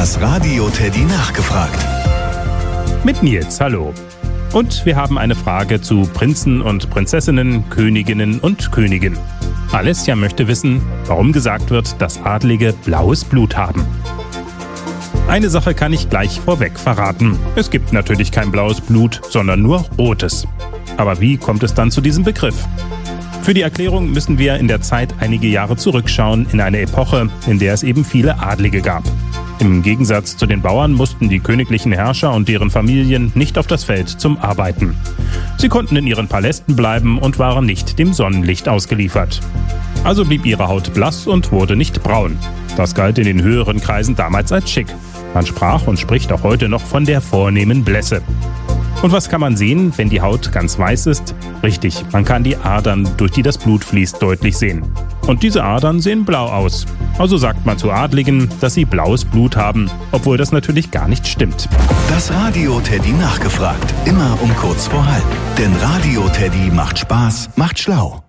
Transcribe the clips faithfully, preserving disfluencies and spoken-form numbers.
Das Radio Teddy nachgefragt. Mit Nils, hallo. Und wir haben eine Frage zu Prinzen und Prinzessinnen, Königinnen und Königen. Alessia möchte wissen, warum gesagt wird, dass Adlige blaues Blut haben. Eine Sache kann ich gleich vorweg verraten. Es gibt natürlich kein blaues Blut, sondern nur rotes. Aber wie kommt es dann zu diesem Begriff? Für die Erklärung müssen wir in der Zeit einige Jahre zurückschauen in eine Epoche, in der es eben viele Adlige gab. Im Gegensatz zu den Bauern mussten die königlichen Herrscher und deren Familien nicht auf das Feld zum Arbeiten. Sie konnten in ihren Palästen bleiben und waren nicht dem Sonnenlicht ausgeliefert. Also blieb ihre Haut blass und wurde nicht braun. Das galt in den höheren Kreisen damals als schick. Man sprach und spricht auch heute noch von der vornehmen Blässe. Und was kann man sehen, wenn die Haut ganz weiß ist? Richtig, man kann die Adern, durch die das Blut fließt, deutlich sehen. Und diese Adern sehen blau aus. Also sagt man zu Adligen, dass sie blaues Blut haben, obwohl das natürlich gar nicht stimmt. Das Radio Teddy nachgefragt. Immer um kurz vor halb. Denn Radio Teddy macht Spaß, macht schlau.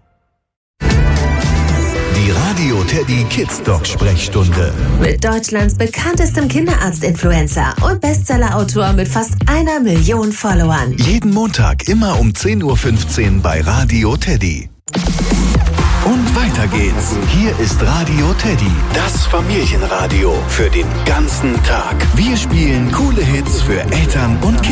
Die Radio Teddy Kids Dog Sprechstunde. Mit Deutschlands bekanntestem Kinderarzt-Influencer und Bestseller-Autor mit fast einer Million Followern. Jeden Montag immer um zehn Uhr fünfzehn bei Radio Teddy. Und weiter geht's. Hier ist Radio Teddy, das Familienradio für den ganzen Tag. Wir spielen coole Hits für Eltern und Kinder.